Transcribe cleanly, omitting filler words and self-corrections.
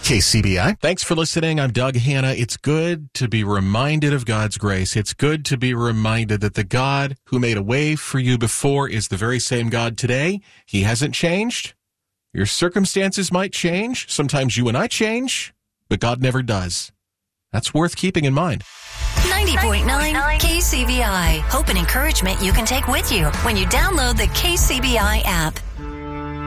KCBI. Thanks for listening. I'm Doug Hanna. It's good to be reminded of God's grace. It's good to be reminded that the God who made a way for you before is the very same God today. He hasn't changed. Your circumstances might change. Sometimes you and I change, but God never does. That's worth keeping in mind. 90.9 KCBI. Hope and encouragement you can take with you when you download the KCBI app.